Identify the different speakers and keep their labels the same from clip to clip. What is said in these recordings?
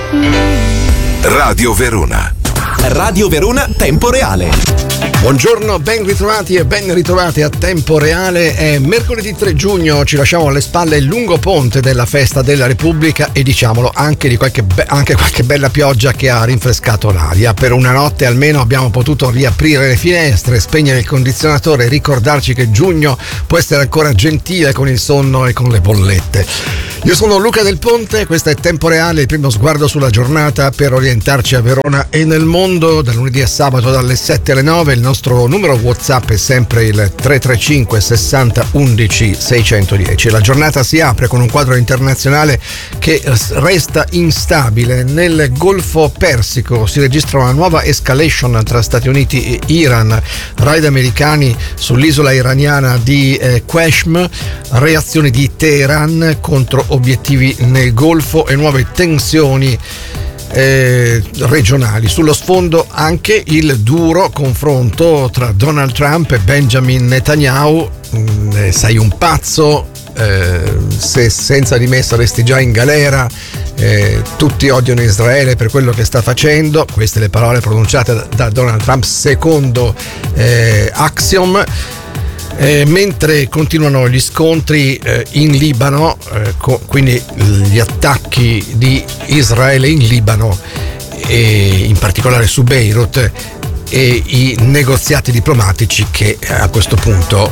Speaker 1: Radio Verona.
Speaker 2: Radio Verona Tempo Reale.
Speaker 3: Buongiorno, ben ritrovati e ben ritrovate a Tempo Reale. È mercoledì 3 giugno, ci lasciamo alle spalle il lungo ponte della Festa della Repubblica e diciamolo anche di qualche bella pioggia che ha rinfrescato l'aria. Per una notte almeno abbiamo potuto riaprire le finestre, spegnere il condizionatore e ricordarci che giugno può essere ancora gentile con il sonno e con le bollette. Io sono Luca Del Ponte, questo è Tempo Reale, il primo sguardo sulla giornata per orientarci a Verona e nel mondo, da lunedì a sabato dalle 7 alle 9. Il nostro numero WhatsApp è sempre il 335 60 11 610. La giornata si apre con un quadro internazionale che resta instabile. Nel Golfo Persico si registra una nuova escalation tra Stati Uniti e Iran, raid americani sull'isola iraniana di Qashm, reazioni di Teheran contro obiettivi nel Golfo e nuove tensioni regionali. Sullo sfondo anche il duro confronto tra Donald Trump e Benjamin Netanyahu. Sei un pazzo, se senza di me saresti già in galera, tutti odiano Israele per quello che sta facendo. Queste le parole pronunciate da Donald Trump secondo Axiom. Mentre continuano gli scontri in Libano, quindi gli attacchi di Israele in Libano e in particolare su Beirut, e i negoziati diplomatici che a questo punto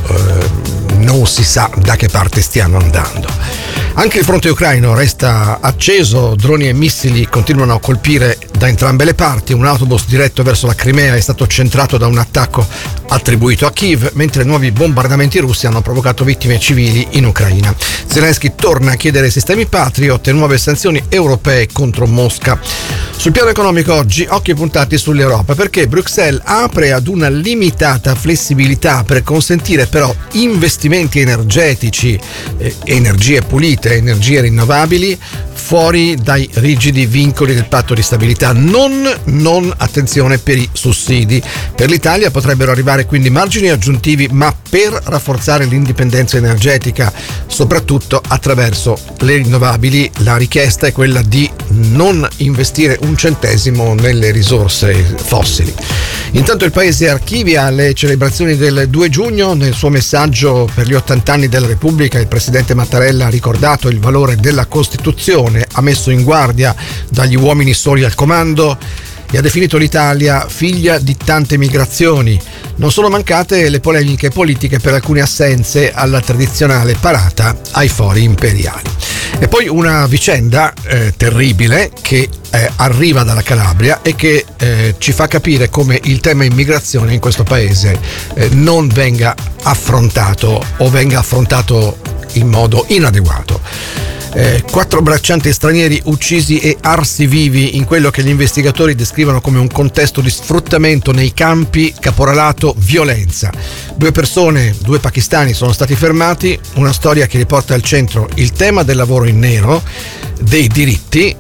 Speaker 3: non si sa da che parte stiano andando. Anche il fronte ucraino resta acceso, droni e missili continuano a colpire da entrambe le parti. Un autobus diretto verso la Crimea è stato centrato da un attacco attribuito a Kiev, mentre nuovi bombardamenti russi hanno provocato vittime civili in Ucraina. Zelensky torna a chiedere sistemi Patriot e nuove sanzioni europee contro Mosca. Sul piano economico oggi occhi puntati sull'Europa, perché Bruxelles apre ad una limitata flessibilità per consentire però investimenti energetici, energie pulite, energie rinnovabili fuori dai rigidi vincoli del patto di stabilità. Non attenzione per i sussidi. Per l'Italia potrebbero arrivare quindi margini aggiuntivi, ma per rafforzare l'indipendenza energetica, soprattutto attraverso le rinnovabili. La richiesta è quella di non investire un centesimo nelle risorse fossili. Intanto il paese archivia le celebrazioni del 2 giugno. Nel suo messaggio per gli 80 anni della Repubblica, il presidente Mattarella ha ricordato il valore della Costituzione, ha messo in guardia dagli uomini soli al comando e ha definito l'Italia figlia di tante migrazioni. Non sono mancate le polemiche politiche per alcune assenze alla tradizionale parata ai fori imperiali. E poi una vicenda terribile che arriva dalla Calabria e che ci fa capire come il tema immigrazione in questo paese non venga affrontato o venga affrontato in modo inadeguato. 4 braccianti stranieri uccisi e arsi vivi in quello che gli investigatori descrivono come un contesto di sfruttamento nei campi, caporalato, violenza. 2 persone, 2 pakistani sono stati fermati, una storia che riporta al centro il tema del lavoro in nero, dei diritti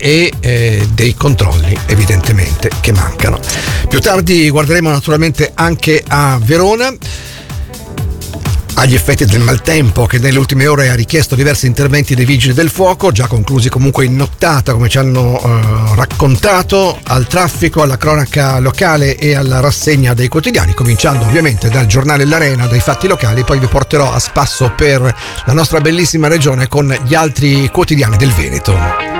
Speaker 3: e dei controlli evidentemente che mancano. Più tardi guarderemo naturalmente anche a Verona, agli effetti del maltempo che nelle ultime ore ha richiesto diversi interventi dei vigili del fuoco, già conclusi comunque in nottata come ci hanno raccontato, al traffico, alla cronaca locale e alla rassegna dei quotidiani, cominciando ovviamente dal giornale L'Arena, dai fatti locali. Poi vi porterò a spasso per la nostra bellissima regione con gli altri quotidiani del Veneto.